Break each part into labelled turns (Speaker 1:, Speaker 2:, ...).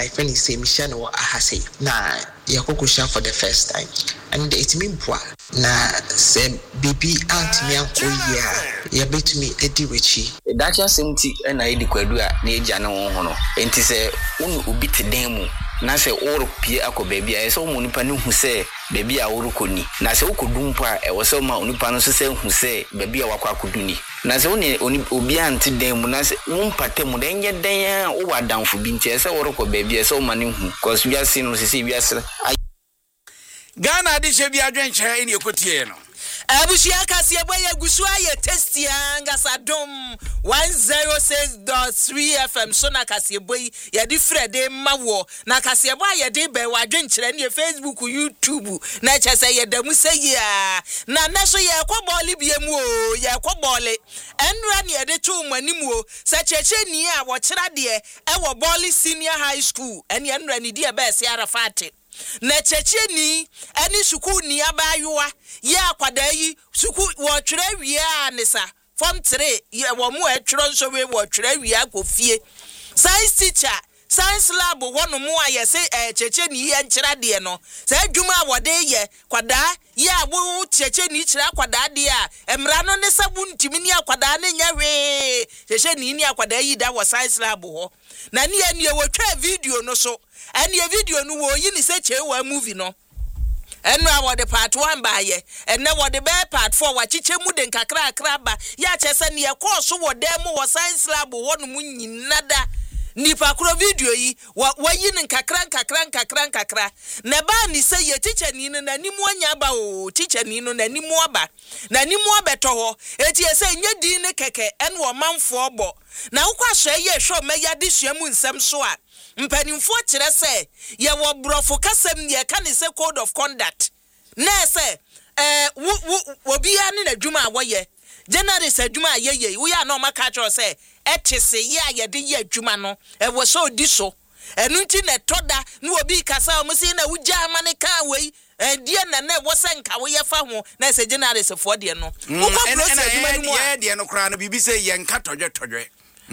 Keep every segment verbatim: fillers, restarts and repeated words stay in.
Speaker 1: my friend is saying Michelle or Ahase. Na yakokusha for the first time. And it mean boy. Na se baby aunt me anko ya. Ya bet me edi richi.
Speaker 2: That just empty and I declare na eja na won ho no. Enti se unu obi te den mu. Na se oro pie akọ baby a so mo nipa ne hu se baby a oro koni. Na se ukodum pa e wo se ma onipa no so se hu se baby a wakọ akoduni. Na se oni obi anti den mu na se umpate mu den ye den o wadanfo bi nti se oro kọ baby e so ma ne hu. Cause we are seeing no se we are
Speaker 3: Ghana di she bi adwenche ene ekotie no.
Speaker 4: Abushia Kasieboye Gusua ye testia ngasadom one oh six point three F M so na Kasieboye ye di Friday mawo na Kasieboye ye di be wadwenkyere ne Facebook YouTube na chese ye damu se ya na na so ye kwobole biemu o ye kwobole enra ne ye de tu manimu o se cheche ni a wo kyera de e wo Boli Senior High School ene enra ni di e be se arafate na cheche ni eni suku ni abayuwa ye akwada yi suku wo twere wiea ne sa form three ye wo mu e twere nso we wo twere wiea kofie science teacher science lab wono mu aye se eh cheche ni ye nkyira de no sa adwuma wode ye kwada ye awo cheche ni kyira kwada de a emra no ne sabu ntimi ni akwada ne nya we cheche ni ni akwada yi da wo science lab ho na ne ye ne wo twa video no so ene ye video no wo yi ni se che wa movie no enu awode part one ba ye ene wode be part four wa chiche mu de nkakra akra ba ya chese ne ye course wo dem wo science lab wo no mu nyinada nipa kro video yi wa yi ni nkakra nkakra nkakra nkakra ne ba ni se ye chiche ni no na nimu anya ba o chiche ni no na nimu aba na nimu abeto ho eti ye se nye di ne keke ene wo manfo obo na ukwa so ye hwo me ya de suamu nsem so a mpanimfo kire se ye wo brofo kasem ye ka ne se code of conduct na se eh wo bia ne adwuma awoye generally se adwuma ayeye wo ya na o maka cho se etese ye ayede ye adwuma no e wo so di so enu nti ne toda na obi kasa o msi na wuja amane ka wei eh die na na wo se nka wo ye fa ho na se generally se fo de no wo ko process adwuma ni mu
Speaker 3: ye de no kra no bibi se ye nka todwe todwe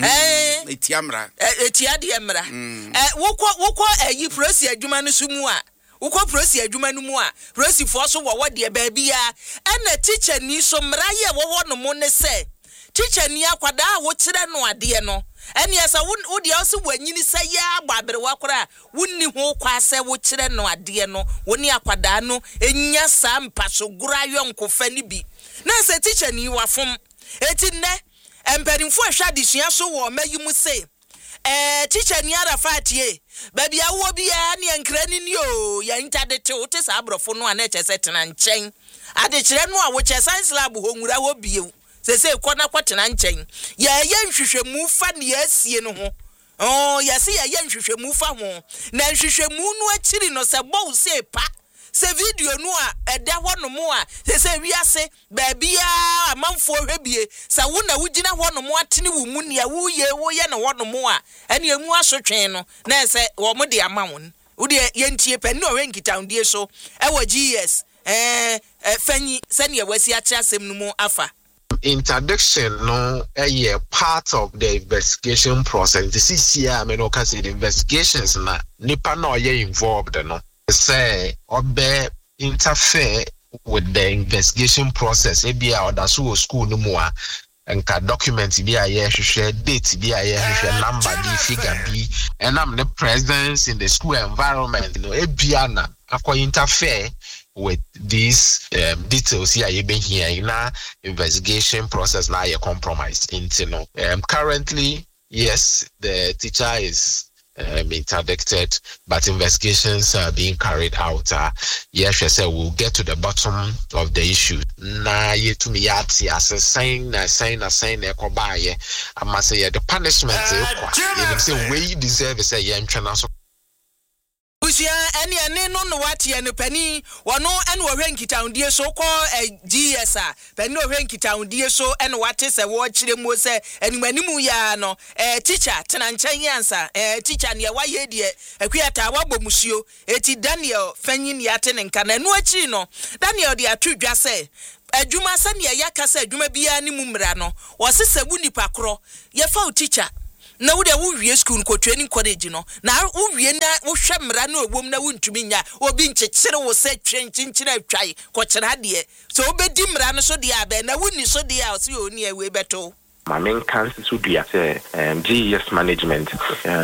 Speaker 4: eh
Speaker 3: etiamra
Speaker 4: etia de emra eh wokọ wokọ ayi prosi adwuma no sumu a wokọ prosi adwuma no mu a prosi fo so wo de ba bia na teacher ni so mra ye wo ho no mo ne se teacher ni akwada a wo kire no ade no ene esa wo de o se wanyini se ya gbabere wakora wonni ho kwa se wo kire no ade no woni akwada no enya sa mpaso gura yonkofa ni bi na se teacher ni wafom eti ne emperimfo ahwa disua so wo mayimu se eh teacher ni ara fatie ba bia wo bia ne enkra ni ni o ya intadete o te sa abrofo no ana eche setena nchen ade kire no a wo che science lab ho nwura ho biew se se kona kwatena nchen ya ye nhwehwemu fa ne asie no ho oh ya se ya ye nhwehwemu fa ho na nhwehwemu no akiri no se bow se pa se video no a eda ho no mo a se se wiase ba bia amanfo hwebie sa wo na wugina ho no mo atene wo mu ne wo ye wo ye na ho no mo a ene emu asotwen no na se wo mo de amawon wo de yentie pe ne o wenkita undie so e wo G S eh fanyi se ne wasi achi asem no mu afa
Speaker 5: interdiction no a part of the investigation process. This is here I mean okay say the investigations na nipa na ye involved no say obe interfere with the investigation process e bia oda so school no mo a nka document bi a ye hwehwe date bi a ye hwehwe number bi figure bi and am the presence in the school environment no e bia na akwa interfere with these um, details here you been here in our investigation process now you compromise into no um, currently yes the teacher is um, interdicted but investigations are being carried out uh, yes I say we'll get to the bottom of the issue na ye to me yati as a sign a sign a sign e ko ba ye I must say the punishment you say we you deserve say ye ntwana so
Speaker 4: Busia eni ene no no wati ene pani wono ene wo hwenkita undie so ko G S a pani wo hwenkita undie so ene wate se wo kire mu se animanimu ya no eh teacher tena nchen yansa eh teacher ne wa ye de akuata wa bomusuo eti Daniel fanyin ya te ne nka na no akiri no Daniel de atudwa se adwuma se ne ya kasa adwuma bia ne mu mra no wo sese bu nipa kro ye fa teacher na wo de wo wie school ko training college no na wo wie na wo hwe mra na obom na wo ntumi nya obi nkyekere wo se twenkyinkyina atwai ko kyera de so obedi mra no so de aba na wo ni so de a so oni awe beto
Speaker 6: my main cancer to do um G E S management um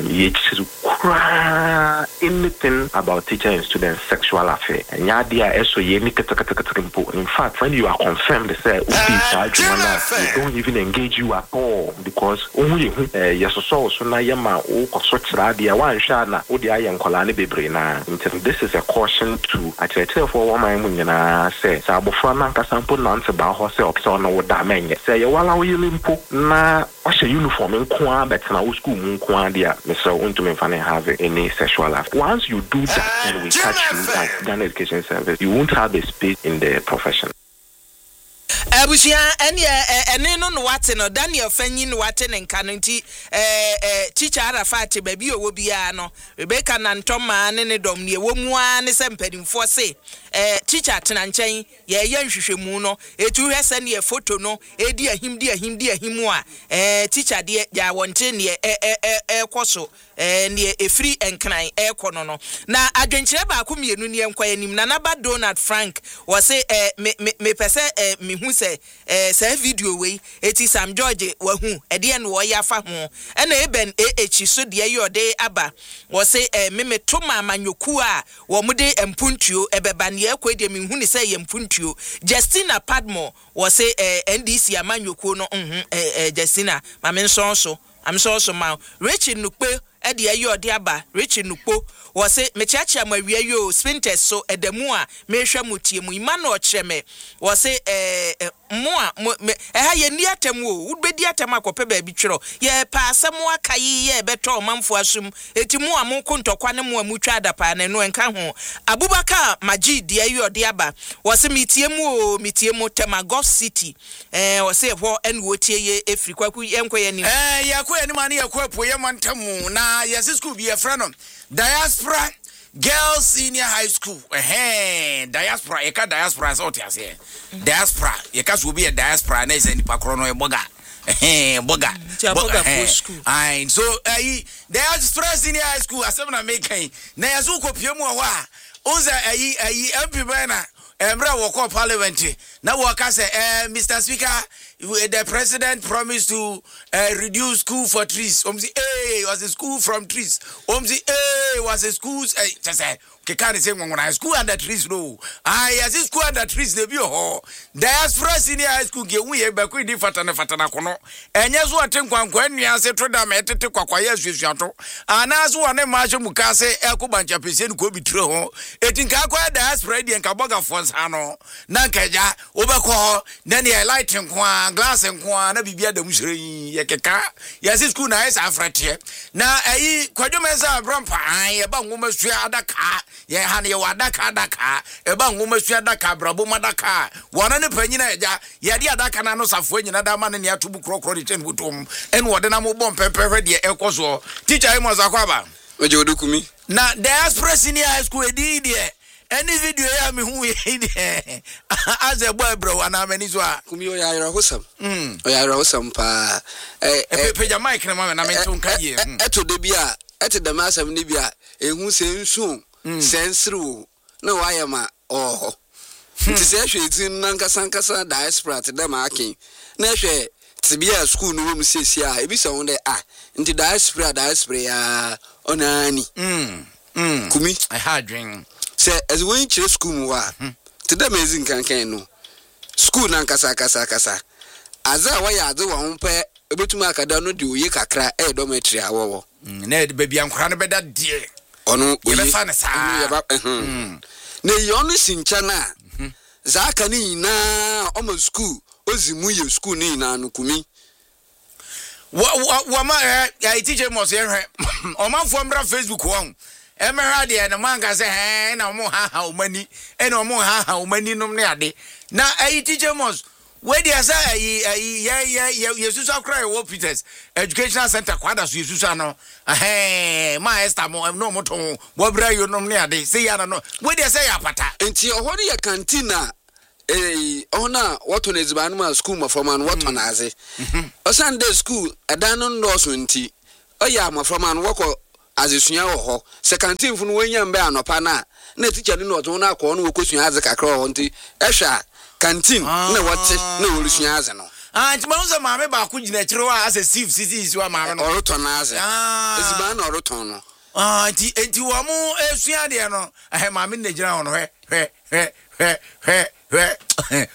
Speaker 6: anything about teacher and student sexual affair and ya dia so ye ni in fact when you are confirmed say you don't even engage you at all because only yes so so na yama o so kira dia wan hwa na o dia ye nkola ne bebre na this is a caution to atete for one man mun na say sa abofra na nkasa mpo na nte ba ho say opso na wo da menye say ye wala wo yelimpo na what's your uniform in Kwan but na school mun Kwan dia Mister Untume Fane have any sexual act. Once you do that and we catch you at Ghana Education Service, you won't have a space in the profession.
Speaker 4: Abusia ene ene no no wate no Daniel Fanyin wate ne nka no nti eh eh teacher Arafat baby owo bia no Rebecca Nantoma ne ne dom ne wo mu a ne sempadimfo se eh teacher tena nchen ye ye nhwehwemu no etu hwese ne photo no edi ahim di ahim di ahim a eh teacher de ya wonte ne eh eh eh koso eh ne efri enkran eh kono no na adwenkyere ba ko mienu ne enkwaya nim na na ba Donald Frank wo se eh me me pese eh hu se eh say video we eti Sam George wa hu e de no ya fa ho e na eben eh so de yode aba wo se eh me me to ma manyoku a wo mu de empuntuo ebeba ne akwa de me hu ni say ye empuntuo Justina Padmore wo se eh N D C amanyoku no mhm eh Justina ma me nso so am so so ma Rachel Nukpe e de yode aba Rachel Nukpo wo se me chiachia ma wie yo spinters so edamu a me hwa mutie mu Emmanuel Chreme wo se eh mo a eh ha ye ni atem wo wo bedi atem akope ba bi twero ye pa asem akayi ye beto manfo asum eti mo a mo kontokwa ne mo a mu twa adapa na no enka ho Abubakar Majid de ayo de aba wo se mitie mu o mitie mu Temagos City eh wo se ho en wo tie ye efri kwaku enkoye ni
Speaker 3: eh yakoye ni mani yakopo ye mantamu na yes school bi e fra no Diaspora Girls Senior High School. Eh, diaspora. Eka diaspora so te ase. Diaspora. Eka so be a diaspora na ise nipa kro no e boga. Eh, boga.
Speaker 4: Boga for school.
Speaker 3: Ai, so eh Diaspora Senior High School asem na make kan. Na yaso kopie mu ho a. Onza eh eh M P bana. Emra woko parliament. Na waka say eh Mister Speaker, the president promised to uh, reduce school for trees. Omzi eh was a school from trees. Omzi eh was a school eh just say ke kan say ngona school under trees no. Ah yes school under trees dey be ho. Diaspora Senior High School ge wu ye ba ko di fatana fatana kono. Enye so atenkwankwa anua se to da metete kwakwaya asuasuato. Ana so one ma hwe muka se ekobancha pese ko bi tre ho. Etinka akwa diaspora di enka boga fons ano. Na nkaja obekọ na ne light nkwa glass nkwa na bibia da muhyiren ye keka ya si school na esa afrate na ayi kwadwomesa brompa ye ba ngoma sua adaka ye ha ne ye wadaka adaka e ba ngoma sua adaka brabo madaka wona ne panyina eja ye de adaka na no safo nyina da ma ne ne atobu krokro de chen butom en wode na mo bom pempepe de ekoso teacher e mo zakwaba
Speaker 7: oje odukumi
Speaker 3: na Diaspora Senior High School edi de any video ya me hu ye as a boy bro and am any so
Speaker 7: kumi o ya ira hosam
Speaker 3: mm
Speaker 7: o ya ira hosam pa eh
Speaker 3: eh peja mic na ma na me tun ka ye
Speaker 7: eto de bia eto de ma asam ni bia ehu se nsu sensru na wa ya ma oh nti se hwe tin nanka sankasa diaspora te de ma akin na hwe tibia school no mu sesi a ebi se won de ah nti diaspora diaspora ya onani
Speaker 3: mm mm
Speaker 7: kumi
Speaker 3: I had dream
Speaker 7: say as we in school mu wa today amazing kan kan no school na nkasa kasa kasa aza wa ya ade wa hompe ebetuma akada no de oye kakra e dormitory awowo
Speaker 3: na de baby ankora no beda die
Speaker 7: ono
Speaker 3: oye be fa na sa
Speaker 7: mm na yono sincha na za aka ni na o ma school ozimu ye school ni na no kumi
Speaker 3: wa wa ma ya teacher mo se hwe o ma fo mra Facebook won emera de na man ka se he na mo ha ha o mani e na mo ha ha o mani nom ne ade na ayi teacher mos we dey say ayi ayi ya ya yesusu akra e wo Peters Educational Center kwada so yesusu no eh ma esta mo no mo ton wo bra yo nom ne ade say ya na no we dey say ya pata
Speaker 7: enti ohori ya cantina eh ona wato na ezibanu ma school ma forman wato na aze o Sunday school adan no ndo so nti oya amaframa no woko azesua wo ho se canteen fu no wanya mbe anopa na na teacher no oto na akọ no wokosua aze kakra ho nti ehwa canteen na wote na wolusua aze no
Speaker 3: ah nti manuza maame ba ko gina kire wa ase sif sisi isi wa maame no
Speaker 7: oroto na aze eziba na oroto no
Speaker 3: ah nti nti wo mu esua de no eh maame na gina ho no hwe hwe hwe hwe hwe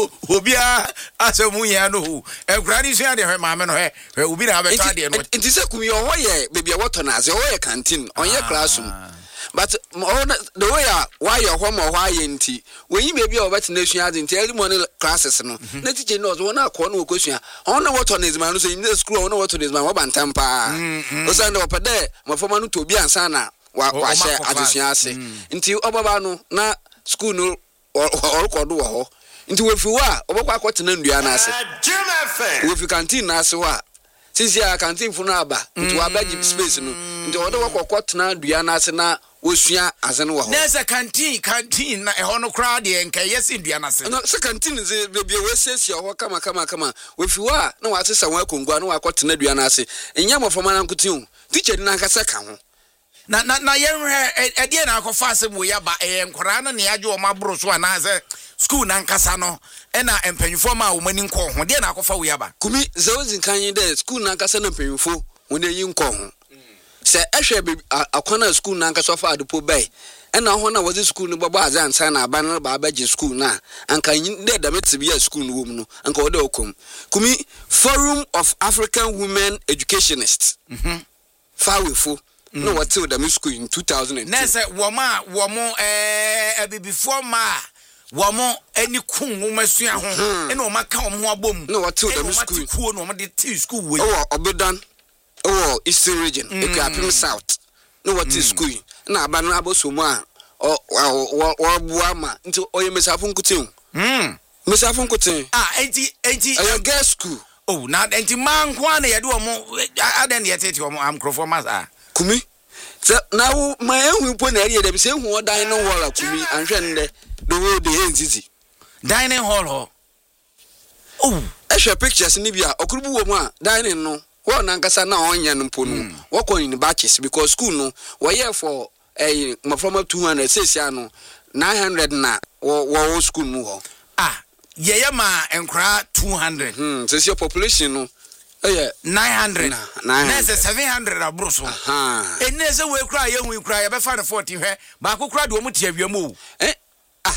Speaker 3: obia asemu ya no ekura ni sua de hwe maame no hwe hwe obi na abeto de no
Speaker 7: nti se kumi yo ho ye bebia woto na aze ho ye canteen onye classroom but the way why your home or why nti when you maybe over to nation as in early morning classes no na teacher knows one akọ no question on what on is man so in the school on what on is man what bantam pa o say no pede my former no to bi ansa na wa wa share adesua ase nti obaba no na school no or kodo wo ho nti we fi wa obakwa akotena ndua na ase we fi canteen na ase wa since ya canteen fu na aba nti wa bagi space no nti odo wakokotena ndua na ase na osua azene wo ho
Speaker 3: nesa canteen canteen na eho no crowd ye nka yesi ndua na se
Speaker 7: no se canteen ze bebia we sesi ho kama kama kama we fi wa na wa sesa wa kongua na wakotena ndua na ase enya mofoma na nkutin teacher na nkasa ka ho
Speaker 3: na na na yenhwe edie na akofa asem wo ya ba eh nkora no ne yaje o mabro so na ze school na nkasa no e na empanyufo ma wo mani nko ho de na akofa wo ya ba
Speaker 7: kumi ze ozin kan de school na nkasa na empanyufo wo na yi nko ho se ehwe akwana school na nkasa fa adepo bai e na ho na wo school no babo azan san na aba na ba baje school na anka de da metibia school no wo mu no anka wo de okom kumi Forum of African Women Educationists mhm fawefo no what till the school in two thousand two
Speaker 3: na say wo ma wo mo eh abibifo ma wo mo ani kun wo masua ho e na o maka wo ho abom
Speaker 7: no what till the school
Speaker 3: kuo no mo de till school we
Speaker 7: oh obedan oh Eastern region ekwapim south no what till school na aba no abosomu a o wo bua ma nti oye mesafo nkutin mm mesafo nkutin
Speaker 3: ah enti enti
Speaker 7: a girls school
Speaker 3: oh na enti man kwa na ye de wo mo adan ye tete wo mo amkrofo mas ah
Speaker 7: kumi so now my ehu po na area dem say hu odan no hall kumi anhwe nde the way the enziti
Speaker 3: dining hall ho oh
Speaker 7: e share pictures ni bia okurubu wo mu a dining no wo na nkasa na onya no po no wo ko ni batches because school no we here for eh from two hundred six ano nine hundred na wo wo school mu ho
Speaker 3: ah ye ye ma enkra two hundred
Speaker 7: hmm so your population no eh
Speaker 3: nine hundred na seven hundred abroso
Speaker 7: aha
Speaker 3: enne se we kura ye hu kura ye be fa forty hwe ba ko kura de o mu tie awiamu
Speaker 7: eh ah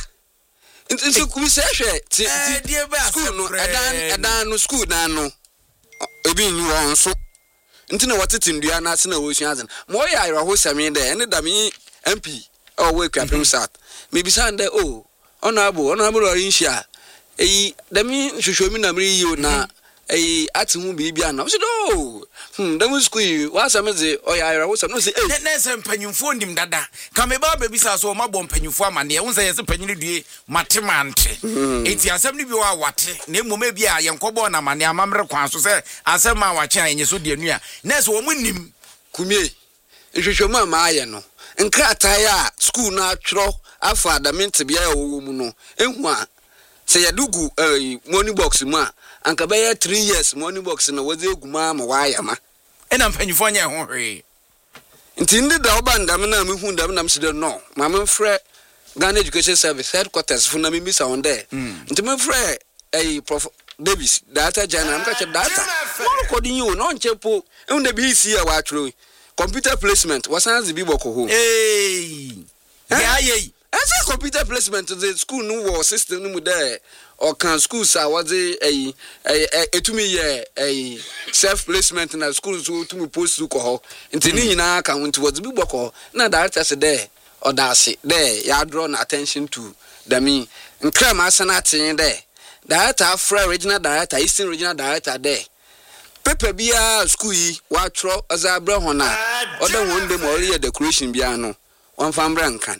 Speaker 7: nti ku se hwe ti school no edan edan no school dan no ebi nyu won so nti na watete ndua na ase na wo sua azen mo ya ira ho sami de ene da mi M P o we kwapem sat me bi sande o honorable honorable orinshia eyi da mi hwehwemi na mri yi na eh ati hu bibia na so do hm dem school wa sameze oya ira wo sam no say eh
Speaker 3: na sem panyumfo ndim dada ka me ba baby sa so ma bom panyumfo amane wo say yes panyini due matemante eti asem ni bi wa wate na emoma bia ye nkobo na amane amamre kwan so say asem ma wa kyan enye so de anu a na so wo munim
Speaker 7: kumie ehwehwemu ama aye no nkrata ya school na atwro afa adamint bia wo mu no ehu a say yadugu eh money box mu a anka be three years money box na waze eguma ma waya ma
Speaker 3: ena mpanyufo nya ho hwe
Speaker 7: nti ndi da oba ndam na mehu ndam na msede no ma me frɛ Ghana Education Service headquarters fu na me bisa on there nti me frɛ eh Prof Davis data jana am ka che data no ko din you no nchepo e unda bi si ya wa atro computer placement wasan zi bi boko ho
Speaker 3: eh ya ye
Speaker 7: asa computer placement the school no wo system no mu there or can schools are what they a a to me a self placement na schools to me post to ko nti ni nyina ka won to what bi boko na director say there or that say there ya draw attention to the me nkram asana tin there director Afra regional director Eastern regional director there paper bia school yi wa tro azabra hona oda won dem ori decoration bia no on fambra nkan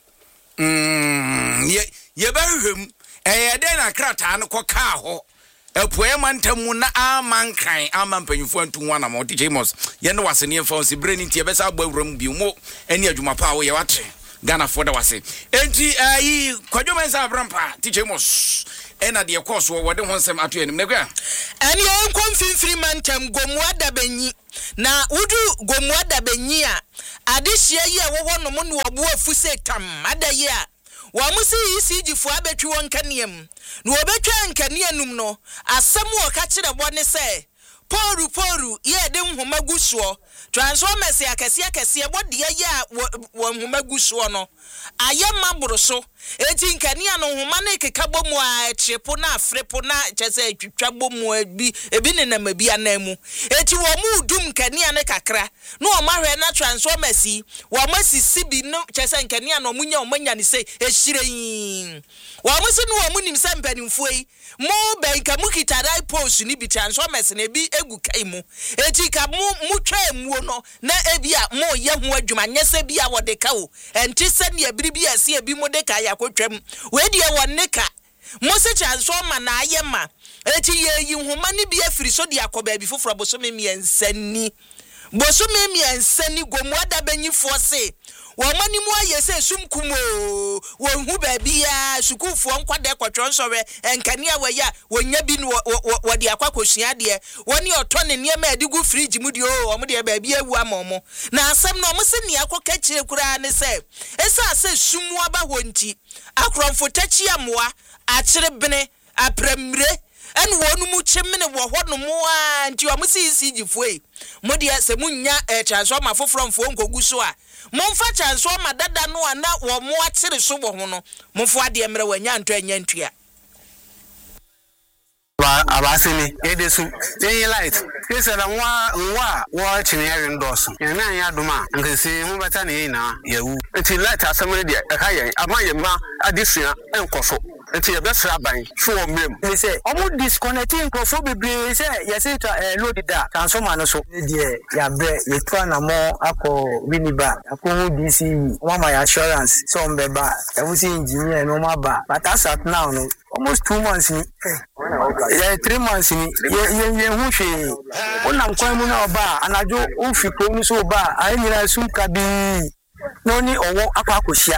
Speaker 3: mm ye ye ba hwem eh den akrata no koka ho epoe mantamu na amankan amampanyufo antu wana mo teacher mos ye no wase ne fa si breni tie besa agba wuram bi mo eni adwuma pa wo ye wate Ghana for da wase enti ayi kwadwomensa abrampa teacher mos ɛna de course wo wode ho nsɛm ato anim nekwa
Speaker 4: ɛne ɛnkɔ mfimfiri mantam gomuada benyi na udu gomuada benyi a adehia yi a wɔwɔ no mo ne wɔbo afu se tam adayi a wɔn si yi si gifo abetwi wɔn kaneam na wɔbetwa nkaneanum no asɛm wɔ ka kyerɛ bɔ ne sɛ poru poru ye de nhoma gusuo transformers akese akese body ya wo nhoma gusuo no ayema boroso eti nkania no nhoma na keka bomu a etrepo na afrepo na chese atwitwa bomu bi ebi ne na mabi anamu eti wo mu dum nkania ne kakra no o mahwe na transformers yi wo masisi bi no chese nkania no munya o manya ne se ehyireyin wo musi no wo munim se mpanimfo yi mo benka mukita dai post ni bi transformers na bi egu kai mu eti ka mu mutwa emuo no na ebia mo ye ho adwuma nyese bia wo de ka wo enti se ne abiribi ase abi mo de ka ya kotwam we de wo ne ka mo se transformer na ayema eti ye yi homa ne bi afiri so de akoba bi foforo bosome miensani bosome miensani gomu adabanyifo se wamani mu aye se sumkumo wonhu ba bia sukufo nkwade kwatwo nsore enkania waya wonya bi no wode akwakosua de woni otone niema adigu fridge mu de o omo de ba bia ewu amomo na asem no omo se ne akoka kire kura ne se esa se sumu aba honti akromfo tachi amoa akire bene apremre en wonu mu chemene wo hono mu a nti omo se isi gifo e mo de se munya e transformer fofromfo nkogu so a momfa chanso madada no ana wo mo akire so bo ho no momfo ade emre wanya nto anya ntua
Speaker 8: ba abasini edesu yen light ese na nwa nwa wo chine ya ndoso yen na ya duma nkesi hu beta ne na yawu enti light asamre de aka yen ama yen ma adesua enkoso enti ye besra ban so o mrem me say omo disconnecting crofo bebre say ye say load da transformer no so de ya bre ye to na mo akọ winiba akọ D C mama assurance so mbeba e wo say engineer no ma ba but as at now no almost two months ni yeah three months ni ye ye hu hwe onam kwan mu na oba anajo ofi ko ni so oba ayi nyira sum ka bi no ni owo akwa akohia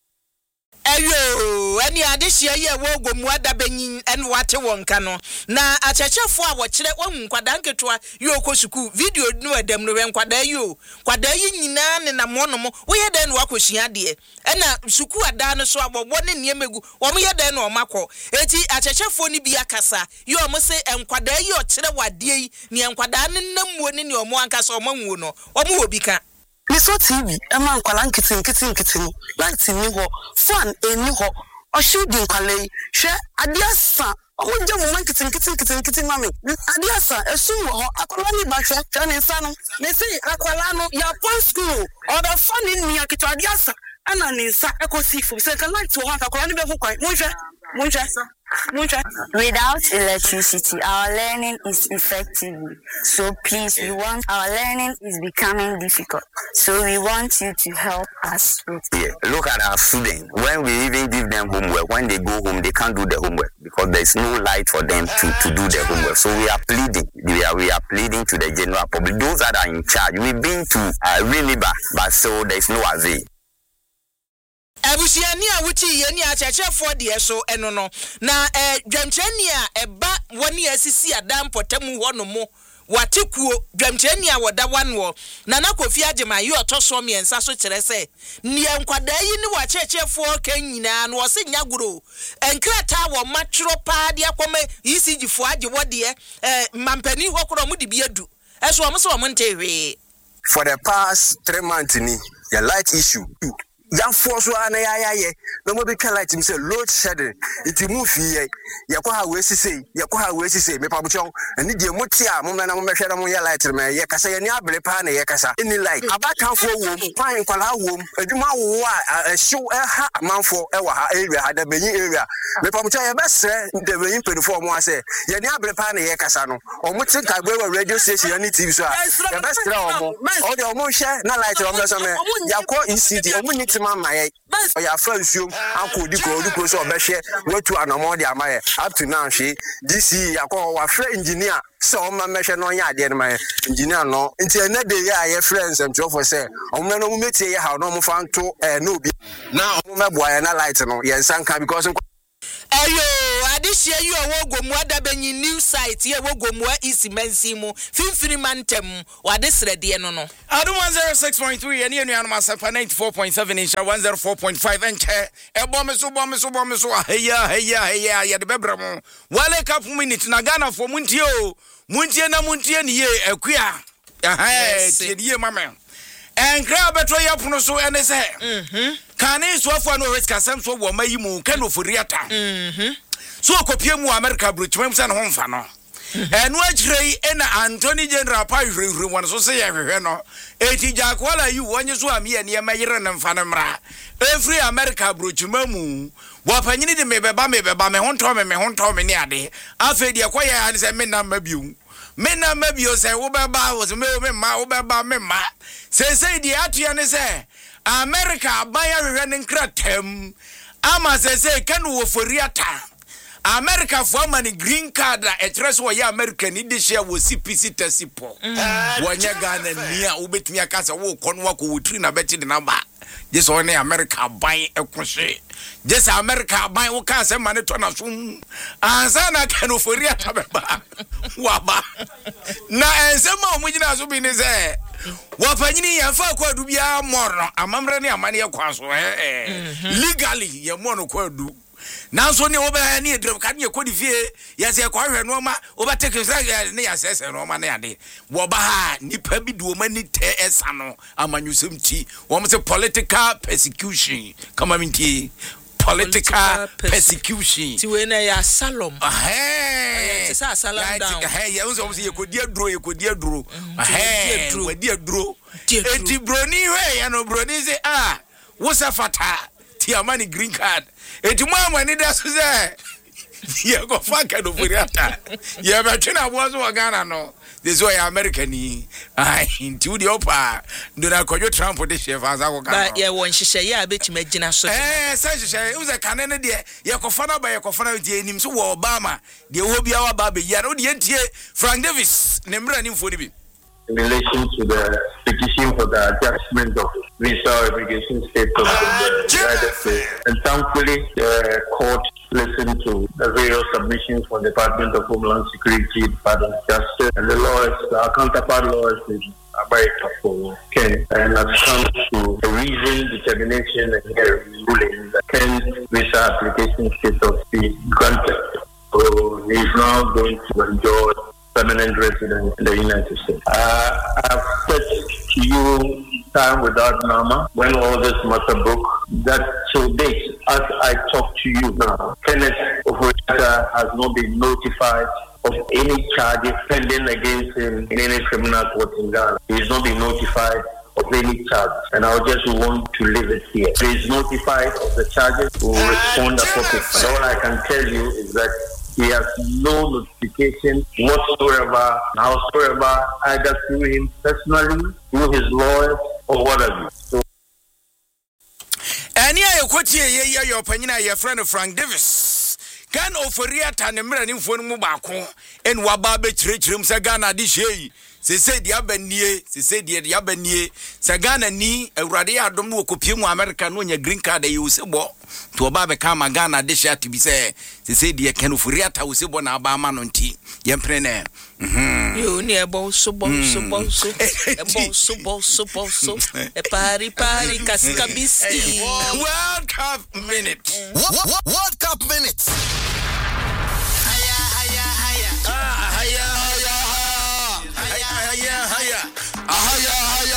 Speaker 4: ayo ani adehia ye wo gomu adabenyin en wate wonka no na achechefo a wo kire won nkwada nketwa ye okosuku video no adam no nkwada yo kwada yi nyina ne na mono mo wo ye den wakohia de ena suku ada no so abobbo ne niemegu wo mo ye den no makọ eti achechefo ni bi akasa ye o mo se nkwada yi o kire wade yi ne nkwada ne namuo ne ne o mo ankasa o manwo no o mo obi ka
Speaker 8: Miso T V, ema nkwala nkiti nkiti nkiti no, light ni ho, fan eni ho, oshu di nkwale, hwe adiasa, omonje mo nkiti nkiti nkiti nkiti mami. Adiasa esu ho, akwala ni ba hwe, hwe ne nsa no. Ne say akwala no ya pon school, or the fan ni akito adiasa, ana ne nsa ekosi fu. Say kan light ho akwala ni be ho kwan. Mo hwe, mo hwe.
Speaker 9: Without electricity, our learning is effective. So please, we want our learning is becoming difficult. So we want you to help us with
Speaker 2: it. Yeah, look at our students. When we even give them homework, when they go home, they can't do the homework because there is no light for them to, to do the homework. So we are pleading. We are we are pleading to the general public. Those that are in charge. We've been to uh, Winneba, but so there is no avail.
Speaker 4: Abusiani a wuti ye ni achechefo de so eno no na eh dwamchani a eba woni asisi adam potamu ho no mo watekuo dwamchani a woda wanwo na na Kofi Agyeman yi otoso miensa so kire se ne nkwada yi ni wachechefo kan nyina no se nyagoro enkrata wo matwro pa de akoma isijifo agye wode eh mampani ho kro mo de biadu eso wo mo se wo mo ntehwe.
Speaker 10: For the past three months ni your light issue ya force wa na ya ya ye no mo be twa light mi say load shedding it move ye ya kwa ha we sisi ya kwa ha we sisi me pa bu chon ani de mo ti a mo me na mo mehwe na mo ye light me ye kasa ye ni abele pa na ye kasa any light abakan fo wo kwan kwala wo adwuma wo a show e ha manfo e wa ha area ha da benyin area me pa bu chon ye be sre de benyin penfo mo ase ye ni abele pa na ye kasa no o mo ti ka gbe wa radio station ani T V so a ye be sre o mo o de o mo hwe na light o me so me ya ko E C D o mo ni mama ye o ya fra nsuom anko di ko di ko so obehwe wetu anomo de amaye up to now she D C yakọ wa fra engineer so o ma mehwe no nya ade no ma engineer no nti ene de ye aye friends am twofo say o mo no mo metie ye ha no mo fa nto eh no obi na o mo meboa ye na light no ye nsanka because
Speaker 4: ayo ade this year you are Wogomwa Dabenyi new site here Wogomwa East Mensimu Finfini Mantem wa this ready no no
Speaker 3: Adu one oh six point three and you know Sapa ninety-four point seven inch one oh four point five and chair e bomb so bomb so bomb so heya heya heya ya de bebramo wale cup minute na Ghana for muntio muntie na muntie ni ye akua aha tie die mama en kra betro ya pono so ene se mhm kan so afo no risk asem so wo mayi mu kan oforiata mhm so kopie mu America brochmem se no homfa no enu akirei ena Anthony General pa hwehwe won so se ye hwehwe no eti jakwala yu wonye so am ye ne mayire ne mfa ne mra every America brochmamu wapanyini de mebeba mebeba me honto me me honto me ne ade afa de koye ane se me na mabiu me na mabiu se wo beba wo se me me ma wo beba me ma se se de atua ne se America baya hwehwe ne nkratam ama se se kanu wo foriata America for money green card a tres wo ya American ni de share wo C P C tesipo wonya Ghana nia ubetumi akasa wo kono wako wotri na beti de number just one America buy ekose just America buy wo ka se mane to na so ansa na kanu foria tabeba waba na ensema omugina so bi ne se wapanyini ya fa kwa du bia moro amamre ne amane yakwa so eh legally ya mono kwa du now so ne oba ne drop kan ye kodi fie ya se kwa hwe no ma oba take ne ya se se no ma ne ade wo ba ha nipa bi duo mani te esa no amanyusem ti wo mo se political persecution kama minti political persecution
Speaker 4: ti we na ya salom
Speaker 3: eh
Speaker 4: ti sa salam down
Speaker 3: eh ya unso ye kodi aduro ye kodi aduro eh kodi aduro eti broni hwe ya no broni se ah wo sa fata ti amani green card eti mama ni da so say ye go faka do furiata ye ba twina bozo wa Ghana no this way American ni ai nti di opa ndo na kojo Trump de chef aza ko Ghana
Speaker 4: ba ye won hihye ye abetima gina so
Speaker 3: eh sa hihye uze kanene de ye ko fana ba ye ko fana de enim so wo Obama de wo bia wa ba be ya no de tie Frank Davis ne mra ni mfo bi
Speaker 11: in relation to the petition for the adjustment of visa immigration status of the United States. And thankfully, the court listened to the various submissions from the Department of Homeland Security, Department of Justice, and the lawyers, our counterpart lawyers in America for Ken, and has come to a reasoned determination and ruling that Ken's visa application status be granted. So he is now going to enjoy permanent resident in the United States. Uh, I've said to you time without number when all this matter broke that to date, as I talk to you now, Kenneth Oforiatta has not been notified of any charges pending against him in any criminal court in Ghana. He has not been notified of any charges, and I just want to leave it here. If he is notified of the charges, we will respond appropriately. But all I can tell you is that he has no notification whatsoever, howsoever, either through him personally, through his lawyers, or whatever. So,
Speaker 3: and yeah, you quote here, yeah, your opinion, your friend Frank Davis. Can Oforiatta ne mra ni mfo mu baako en waba be chirechirem sa Ghana di hye se se dia banie se se dia dia banie sa Ghana ni awurade ya dom no kopie mu America no nya green card e usebo to oba be kama Ghana di hye atibi se se se dia Ken Oforiatta usebo na aba ma no nti yempre ne mhm
Speaker 4: yo ni ebo so bo so bo so ebo so bo so bo so e pari pari kaskabiski
Speaker 3: World Cup minute
Speaker 12: World Cup minute
Speaker 3: Haya haya haya haya haya haya